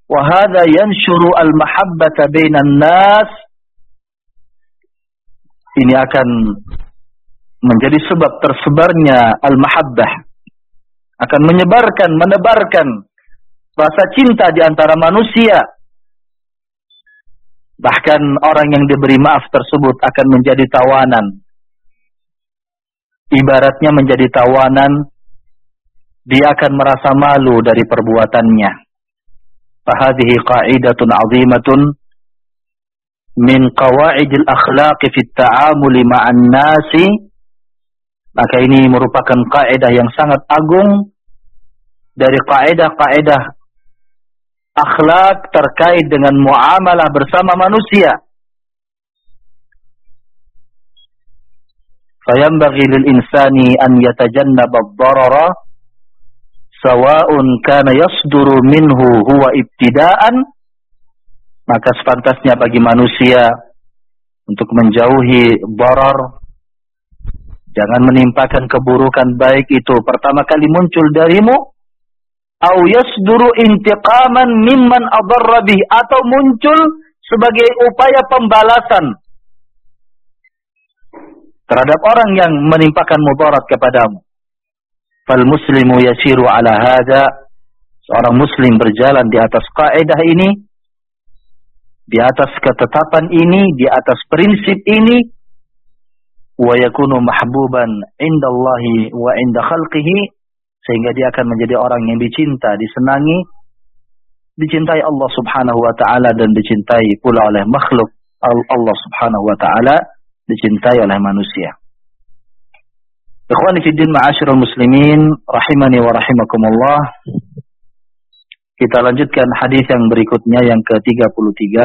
wa hadha yanshuru al-mahabbata bainan nas. Ini akan menjadi sebab tersebarnya al-mahabbah, akan menebarkan rasa cinta di antara manusia. Bahkan orang yang diberi maaf tersebut akan menjadi tawanan. Ibaratnya menjadi tawanan, dia akan merasa malu dari perbuatannya. Fahadhihi qa'idatun 'azimatun min qawaidil akhlaq fi at-ta'amul ma'an nasi. Maka ini merupakan kaidah yang sangat agung dari kaidah-kaidah akhlak terkait dengan muamalah bersama manusia. Fayambaghi lil insani an yatajannaba ad-darara sawa'un kana yasduru minhu huwa ibtida'an. Maka sepantasnya bagi manusia untuk menjauhi darar. Jangan menimpakan keburukan, baik itu pertama kali muncul darimu, au yasduru intiqaman mimman adarra bih, atau muncul sebagai upaya pembalasan terhadap orang yang menimpakan mudarat kepadamu. Fal muslimu yasiru ala hadha. Seorang muslim berjalan di atas kaidah ini, di atas ketetapan ini, di atas prinsip ini. Wa yakunu mahbuban indallahi wa inda khalqihi, sehingga dia akan menjadi orang yang dicinta, disenangi, dicintai Allah Subhanahu wa taala, dan dicintai pula oleh makhluk Allah Subhanahu wa taala, dicintai oleh manusia. Ikhwani fi din, ma'asyiral muslimin rahimani wa rahimakumullah. Kita lanjutkan hadis yang berikutnya, yang ke-33.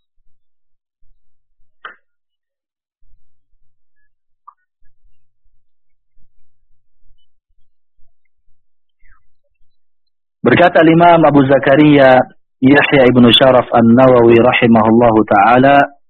Berkata Imam Abu Zakaria Yahya ibn Sharaf an-Nawawi rahimahullahu ta'ala,